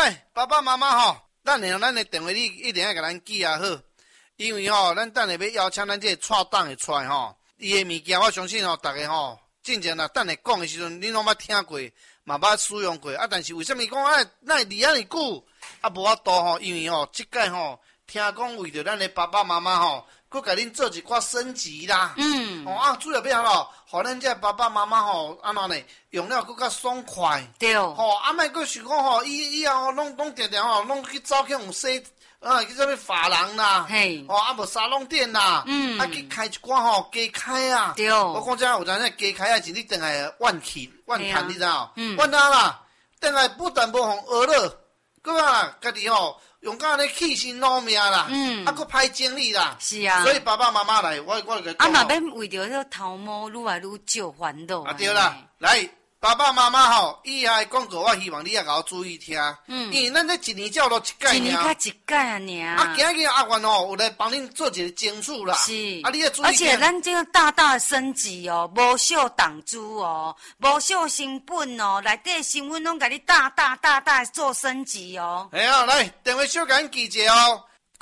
来，爸爸妈妈吼，咱的电话你一定要给咱记啊好，因为吼，咱等下要邀请咱这个蔡董会出来吼，伊的物件我相信吼，大家吼，真正啦，等下讲的时阵，你拢捌听过，嘛捌使用过啊。但是为什么讲那离遐尼久啊？无法度吼，因为吼，即届吼，听讲为着咱的爸爸妈妈吼，佮甲恁做一寡升级啦。主要要吼，互咱这爸爸妈妈吼，安怎呢？用了佮较爽快。 对。 莫佮想讲吼，以后拢定定吼，拢去走去用洗。去啥物发廊啦，无沙龙店啦，去开一寡吼加开啊。 对。 我讲这有阵那加开啊，是你等下万赚，你知道？万他啦，等下不但无互饿了，佮家己吼用甲安尼气心劳命啦，佮歹精力啦。 是啊。 所以爸爸妈妈来，我个讲。 嘛免为着迄头毛愈来愈少烦恼。 对啦，来。爸爸妈妈吼，以下的广告我希望你也甲我注意听。因为咱这一年只有一届尔。 一年较一届尔。 今日阿元吼，有来帮恁做一个精数啦。 是。 你要注意听。 而且咱这个大大升级哦，无小档主哦，无小成本哦，内底成本拢甲你大做升级哦。 哎呀，来电话小甲恁记者哦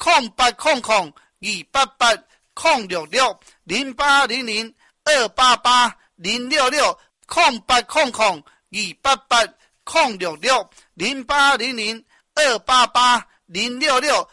，0800-288-066-0800-288-066。0800-288-066。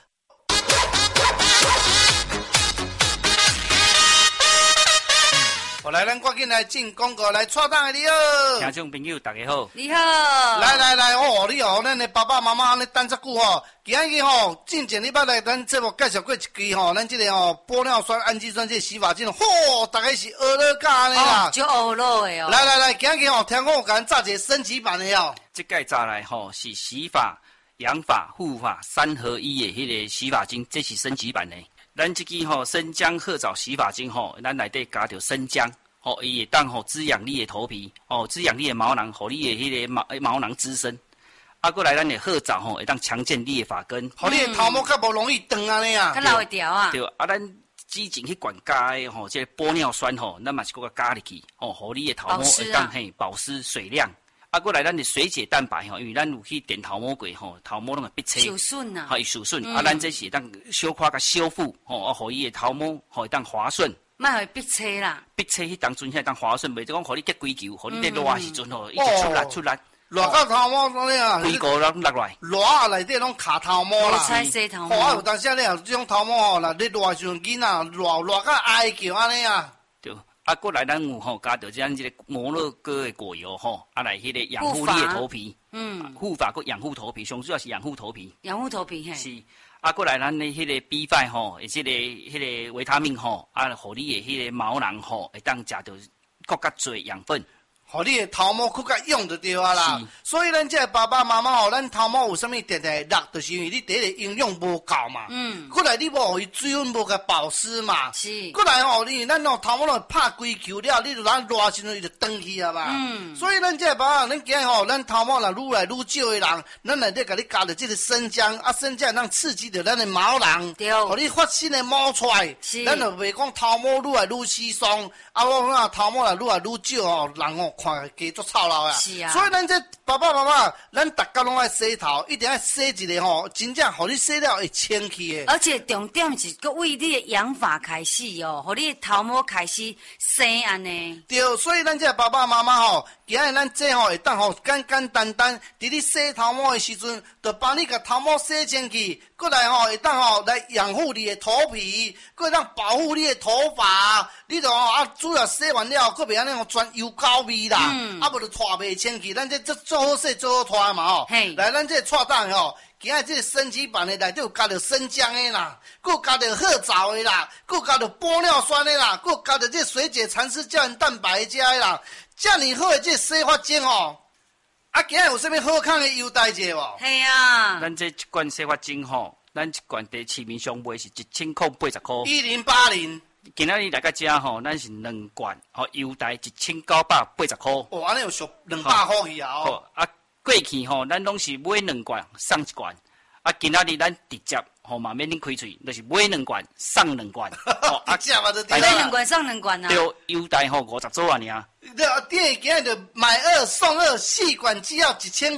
好，来，咱赶紧来进广告，来蔡董的你好， 听众朋友大家好， 你好， 来，你好，咱的爸爸妈妈安尼等遮久吼，今日吼，进前你捌来咱节目介绍过一期吼，咱这个吼玻尿酸、氨基酸这洗发精吼，大概是学了甲安尼啦， 就学了的哦。 来，今日吼，听讲有甲咱炸一个升级版的哦。 这届炸来吼是洗发、养发、护发3合1的迄个洗发精，这是升级版的。咱这支吼生姜褐藻洗发精吼，咱内底加着生姜，吼伊会当吼滋养你的头皮，滋养你的毛囊，互你的迄个毛囊滋生。过来咱的褐藻吼会当强健你的发根， 互你的头毛较无容易断安尼啊， 较留会条啊。 对，咱之前去管加的吼，这个玻尿酸吼，咱嘛是搁加入去，互你的头毛会当保湿水亮。过来咱的水解蛋白吼，因为咱有去电头毛过吼，头毛拢会闭塞， 受损啊， 会受损。咱这是当小可甲修复吼，互伊的头毛会当滑顺， 莫会闭塞啦。 闭塞迄当阵，迄当滑顺，袂就讲互你结规球，互你在热的时阵吼，一直出力。 热到头毛安尼啊， 规个拢落来。 热啊，内底拢卡头毛啦。 采洗头毛。 有当时你有这种头毛吼，啦，你热的时阵囡仔热到哀叫安尼啊。 对。过来咱有吼加着咱这个摩洛哥的果油吼，来迄个养护你的头皮，护发佮养护头皮，上主要是养护头皮。 养护头皮嘿。 是，过来咱的迄个 B5吼，迄个维他命吼，互你的迄个毛囊吼，会当食到更较多养分。 互你的头毛更较用就对啊啦，所以咱这爸爸妈妈吼，咱头毛有啥物定定落，就是因为你第一个营养无够嘛，过来你无互伊水分无甲保湿嘛， 是， 过来吼，你咱头毛拢拍规球了，你就咱热时阵伊就断去啊嘛，所以咱这爸爸，咱今日吼，咱头毛若愈来愈少的人，咱内底甲你加入这个生姜，生姜能刺激着咱的毛囊， 对， 互你发新的毛出来，咱就袂讲头毛愈来愈稀松，我讲头毛若愈来愈少吼，人吼。看加足臭老啊！ 是啊， 所以咱这爸爸妈妈，咱大家拢爱洗头，一定要洗一个吼，真正互你洗了会清气的。 而且重点是，佮为你的养发开始哦，互你的头毛开始生安尼。 对，所以咱这爸爸妈妈吼，今日咱这吼会当吼简简单单，伫你洗头毛的时阵，就帮你甲头毛洗清气，过来吼会当吼来养护你的头皮，过会当保护你的头发。你就吼主要洗完了，佮袂安尼吼全油膏味啦。无就拖袂清气，咱这做好洗做好拖嘛吼。来，咱这蔡董吼，今仔这个升级版的内底有加着生姜的啦，佮加着褐藻的啦，佮加着玻尿酸的啦，佮加着这水解蚕丝胶原蛋白加的啦，遮尔好的这洗发精吼，今仔有啥物好康的优待者无？ 系啊， 咱这一罐洗发精吼，咱一罐在市面上卖是1080块 ，1080。 今仔日来到遮吼，咱是2罐，优待1980块。 安尼有俗200块去啊！ 过去吼，咱拢是买2罐送1罐，今仔日咱直接吼嘛免恁开嘴，就是买2罐送2罐， 直接嘛就对买啦。 2罐送2罐啊！ 对，优待吼50组啊尔。 店今日就买2送2，4罐只要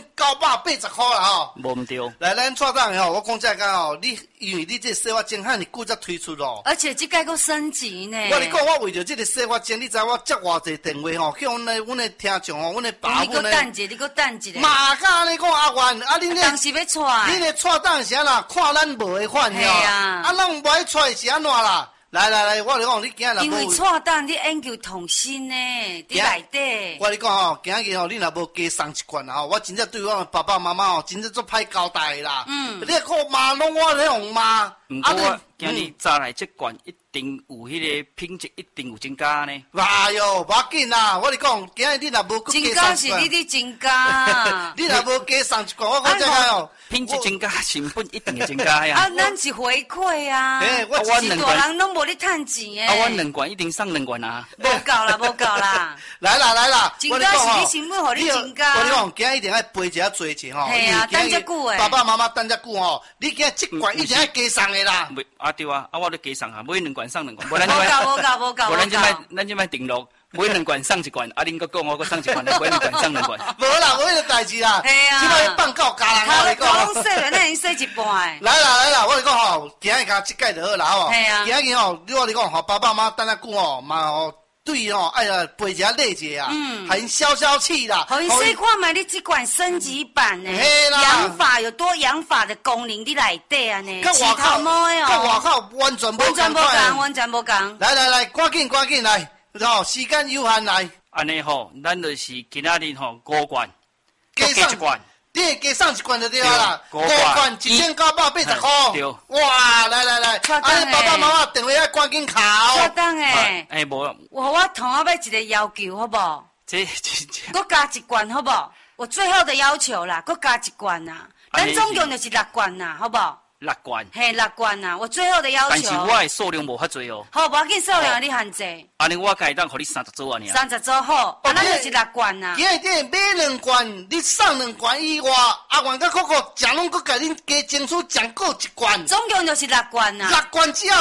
1980块啦吼。 无毋对， 来，咱错档吼，我讲这个吼，你因为你这洗发精汉你久才推出咯。 而且这个佫升级呢。 我跟你讲，我为着这个洗发精，你知我接偌济电话吼，去阮的听众吼，阮的爸你母呢， 佫等一下，你佫等一下。 马甲安尼讲阿元，啊恁当时要出来。 恁的错档是安啦，看咱无会款嘿了， 啊啊咱无爱出来是安怎啦？来，我跟你讲，你今日若因为无， 错档你研究童心呢，伫内底。 我跟你讲吼，今日吼，你若无加送一罐吼，我真正对我的爸爸妈妈吼，真正做歹交代啦。你看骂拢我咧用骂， 毋过我今日早来这罐一定有迄个品质，一定有增加呢。 哎哟，无要紧啦，我跟你讲，今日你若无增加送一罐加是你，的增加。 你若无加送一罐，我讲这个吼。 品质增加，成本一定会增加呀。 啊，咱是回馈啊。 我是大人拢无咧趁钱诶。 啊，阮2罐一定送2罐啊。 无够啦，无够啦。 来啦， 增加是你成本，互你增加。 我跟你讲，今日一定要陪一下做钱吼。 系啊，等遮久诶。 爸爸妈妈等遮久吼，你今日1罐一定要加送的啦。 啊对啊，我咧加送啊，买2罐送2罐。无咱即摆定落。买2罐送1罐，啊！恁搁讲我搁送1罐，买2罐送2罐。 无啦，无迄个代志啦。 系啊。 即摆放狗家人，我跟你讲。 讲说，咱已经说一半。 来啦，我跟你讲吼，今日甲即届就好啦吼。 系啊。 今日吼，我跟你讲吼，爸爸妈妈等遮久吼，嘛吼对吼，哎呀，陪一下累者啊，还消气啦。 互伊细看卖你这款升级版呢，养发有多养发的功能伫内底啊呢。 跟外口完全无共。 完全无共。 来，赶紧来。吼，时间有限来。 安尼吼，咱就是今仔日吼5罐，加1罐， 你加送1罐就对啦。5罐1980块。 对。 哇，来，安尼爸爸妈妈电话要赶紧敲。 错档诶。 哎，无。 我同学要一个要求，好不？ 这。 搁加1罐，好不？我最后的要求啦，搁加1罐呐。咱总共就是6罐呐，好不 ？6罐。 嘿，6罐呐，我最后的要求。 但是我的数量无遐多哦。 好，无要紧，数量你限制。 安尼我该当互你30组啊，尔。 30组好，啊，咱就是6罐呐。 今日买2罐，你送2罐以外，阿元甲哥哥奖拢搁甲恁加争取奖过1罐。 总共就是6罐呐。 6罐只要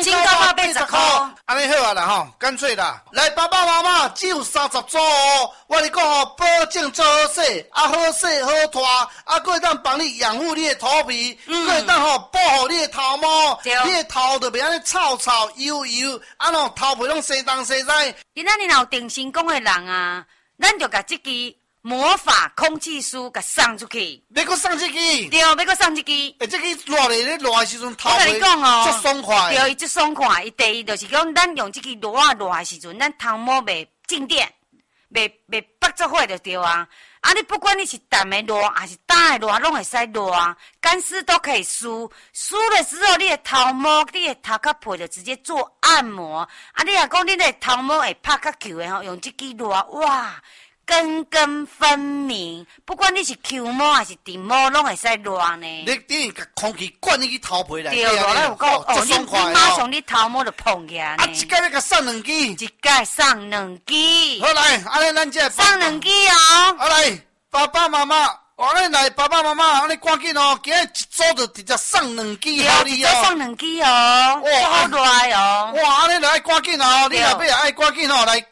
1980块。安尼好啊啦吼，干脆啦。来，爸爸妈妈只有30组哦。我跟你讲吼，保证做好洗，啊好洗好拖，啊搁会当帮你养护你的头皮，搁会当吼保护你的头毛，你的头就袂安尼臭油，啊喏头皮拢西东西西。 今仔日有定成功的人啊，咱就甲这支魔法空气梳甲送出去。 要搁送这支？ 对，要搁送这支。 这支热咧热的时阵，头皮足爽快。 对，伊足爽快。伊第一就是讲，咱用这支热的时阵，咱头毛袂静电，袂爆作火就对啊。啊，你不管你是淡的热还是淡的热，拢会使热啊，干湿都可以梳。梳的时候，你的头毛、你的头壳皮就直接做按摩。啊，你若讲你的头毛会拍较球的吼，用这支热哇，根分明。不管你是 Q 毛还是电毛，拢会使热呢。 你等于甲空气灌入去头皮内。 对，热有讲哦，你马上你头毛就蓬起来呢。 啊，一届要甲送2支， 一届送2支。 好来，安尼咱这送2支哦。 好来，爸爸妈妈，安尼来，爸爸妈妈，安尼赶紧哦，今日一组就直接送2支好你哦。 送2支哦，哇，好热哦。 哇，安尼来赶紧哦，你若要爱赶紧哦，来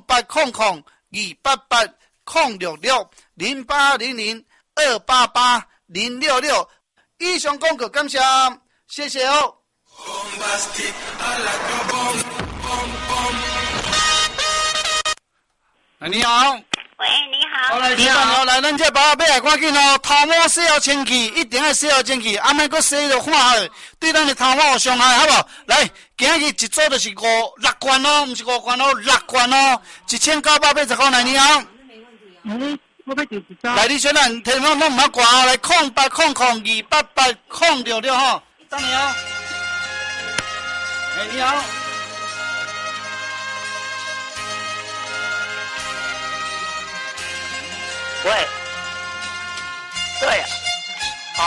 0800 288 066 0800 288 066。以上广告感谢，谢谢哦。你好。 喂，你好。 来，你好，来，咱这爸爸要来赶紧哦，头毛洗好清气，一定要洗好清气，阿莫搁洗着看好，对咱的头毛有伤害，好不好？来，今日一组就是6罐哦，不是5罐哦，6罐哦，1980块，来，你好。 我要就是说。 来，你先来，电话拢唔好挂哦，来0800 288 066吼，等你哦。你好。 喂。